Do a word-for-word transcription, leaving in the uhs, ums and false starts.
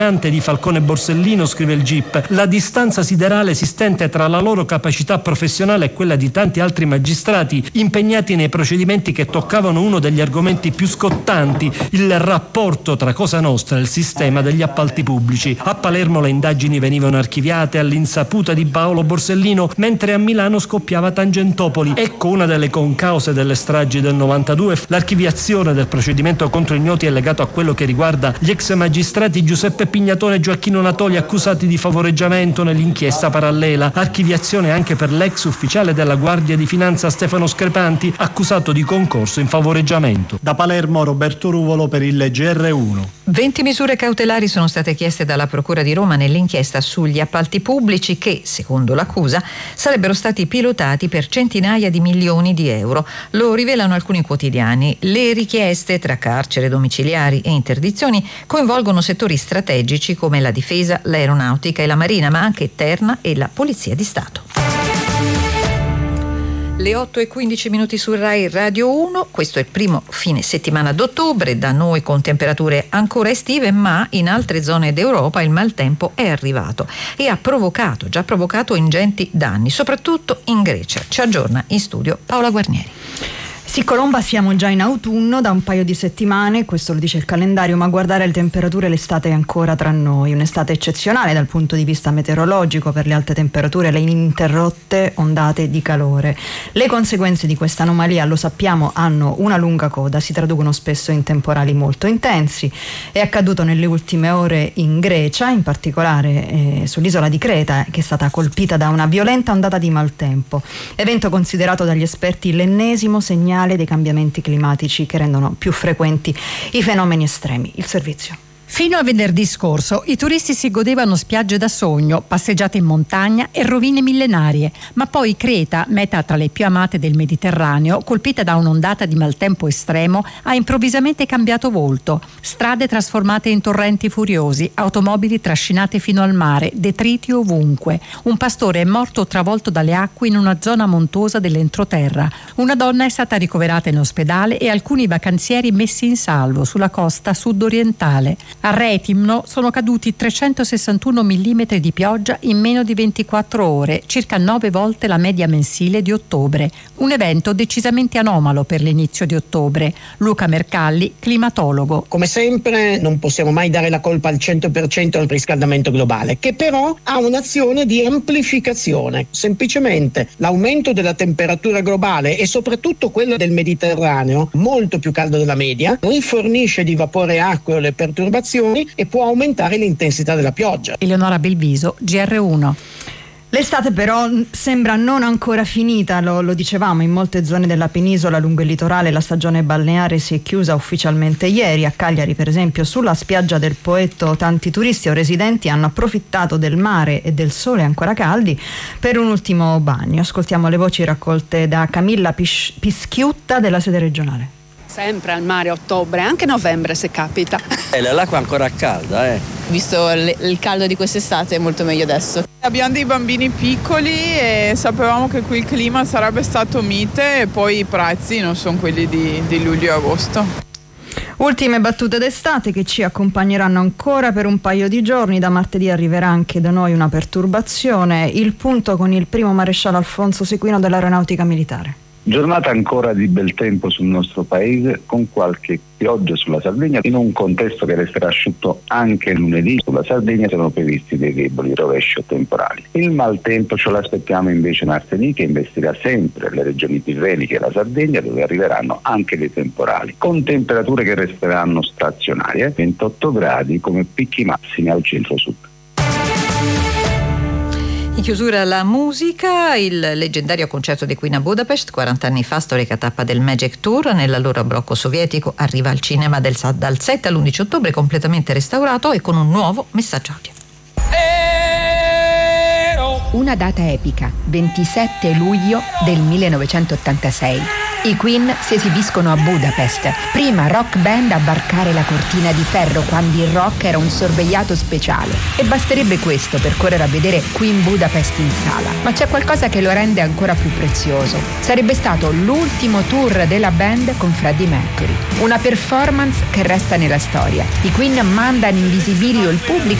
di Falcone e Borsellino, scrive il G I P, la distanza siderale esistente tra la loro capacità professionale e quella di tanti altri magistrati impegnati nei procedimenti che toccavano uno degli argomenti più scottanti, il rapporto tra Cosa Nostra e il sistema degli appalti pubblici. A Palermo le indagini venivano archiviate all'insaputa di Paolo Borsellino, mentre a Milano scoppiava Tangentopoli. Ecco una delle concause delle stragi del novantadue. L'archiviazione del procedimento contro ignoti è legato a quello che riguarda gli ex magistrati Giuseppe Pignatone e Gioacchino Natoli, accusati di favoreggiamento nell'inchiesta parallela. Archiviazione anche per l'ex ufficiale della Guardia di Finanza Stefano Screpanti, accusato di concorso in favoreggiamento. Da Palermo Roberto Ruvolo per il G R uno. venti misure cautelari sono state chieste dalla Procura di Roma nell'inchiesta sugli appalti pubblici che, secondo l'accusa, sarebbero stati pilotati per centinaia di milioni di euro. Lo rivelano alcuni quotidiani. Le richieste, tra carcere domiciliari e interdizioni, coinvolgono settori strategici come la difesa, l'aeronautica e la marina, ma anche Terna e la Polizia di Stato. Le otto e quindici minuti su Rai Radio uno, questo è il primo fine settimana d'ottobre, da noi con temperature ancora estive, ma in altre zone d'Europa il maltempo è arrivato e ha provocato, già provocato ingenti danni, soprattutto in Grecia. Ci aggiorna in studio Paola Guarnieri. Sì, Colomba, siamo già in autunno da un paio di settimane, questo lo dice il calendario, ma a guardare le temperature l'estate è ancora tra noi, un'estate eccezionale dal punto di vista meteorologico per le alte temperature e le ininterrotte ondate di calore. Le conseguenze di questa anomalia, lo sappiamo, hanno una lunga coda, si traducono spesso in temporali molto intensi. È accaduto nelle ultime ore in Grecia, in particolare eh, sull'isola di Creta, che è stata colpita da una violenta ondata di maltempo, evento considerato dagli esperti l'ennesimo segnale dei cambiamenti climatici che rendono più frequenti i fenomeni estremi. Il servizio. Fino a venerdì scorso i turisti si godevano spiagge da sogno, passeggiate in montagna e rovine millenarie, ma poi Creta, meta tra le più amate del Mediterraneo, colpita da un'ondata di maltempo estremo, ha improvvisamente cambiato volto. Strade trasformate in torrenti furiosi, automobili trascinate fino al mare, detriti ovunque. Un pastore è morto travolto dalle acque in una zona montuosa dell'entroterra. Una donna è stata ricoverata in ospedale e alcuni vacanzieri messi in salvo sulla costa sud-orientale. A Retimno sono caduti trecentosessantuno millimetri di pioggia in meno di ventiquattro ore, circa nove volte la media mensile di ottobre. Un evento decisamente anomalo per l'inizio di ottobre. Luca Mercalli, climatologo. Come sempre non possiamo mai dare la colpa al cento per cento al riscaldamento globale, che però ha un'azione di amplificazione. Semplicemente l'aumento della temperatura globale e soprattutto quello del Mediterraneo, molto più caldo della media, rifornisce di vapore acqueo le perturbazioni e può aumentare l'intensità della pioggia. Eleonora Belviso, G R uno. L'estate però sembra non ancora finita, lo, lo dicevamo, in molte zone della penisola lungo il litorale la stagione balneare si è chiusa ufficialmente ieri. A Cagliari, per esempio, sulla spiaggia del Poetto tanti turisti o residenti hanno approfittato del mare e del sole ancora caldi per un ultimo bagno. Ascoltiamo le voci raccolte da Camilla Pis- Pischiutta della sede regionale. Sempre al mare a ottobre, anche novembre se capita. E l'acqua è ancora calda, eh. Visto l- il caldo di quest'estate è molto meglio adesso. Abbiamo dei bambini piccoli e sapevamo che qui il clima sarebbe stato mite e poi i prezzi non sono quelli di, di luglio e agosto. Ultime battute d'estate che ci accompagneranno ancora per un paio di giorni. Da martedì arriverà anche da noi una perturbazione, il punto con il primo maresciallo Alfonso Sequino dell'Aeronautica Militare. Giornata ancora di bel tempo sul nostro paese, con qualche pioggia sulla Sardegna, in un contesto che resterà asciutto anche lunedì. Sulla Sardegna sono previsti dei deboli rovesci o temporali. Il maltempo ce l'aspettiamo invece martedì, che investirà sempre le regioni tirreniche e la Sardegna, dove arriveranno anche dei temporali, con temperature che resteranno stazionarie, ventotto gradi come picchi massimi al centro-sud. In chiusura la musica, il leggendario concerto dei Queen a Budapest, quaranta anni fa, storica tappa del Magic Tour, nell'allora blocco sovietico, arriva al cinema del, dal sette all'undici ottobre, completamente restaurato e con un nuovo messaggio audio. Una data epica, ventisette luglio del millenovecentottantasei. I Queen si esibiscono a Budapest, prima rock band a varcare la cortina di ferro quando il rock era un sorvegliato speciale. E basterebbe questo per correre a vedere Queen Budapest in sala. Ma c'è qualcosa che lo rende ancora più prezioso. Sarebbe stato l'ultimo tour della band con Freddie Mercury. Una performance che resta nella storia. I Queen mandano in visibilio il pubblico